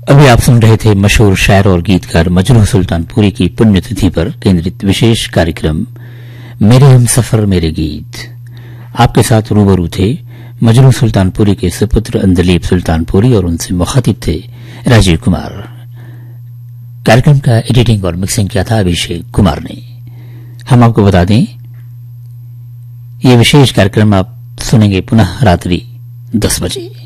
अभी आप सुन रहे थे मशहूर शायर और गीतकार मजरूह सुल्तानपुरी की पुण्यतिथि पर केंद्रित विशेष कार्यक्रम मेरे हम सफर मेरे गीत। आपके साथ रूबरू थे मजरूह सुल्तानपुरी के सुपुत्र अंदलीब सुल्तानपुरी और उनसे मुखातिब थे राजीव कुमार। कार्यक्रम का एडिटिंग और मिक्सिंग किया था अभिषेक कुमार ने। हम आपको बता दें ये विशेष कार्यक्रम आप सुनेंगे पुनः रात्रि 10 बजे।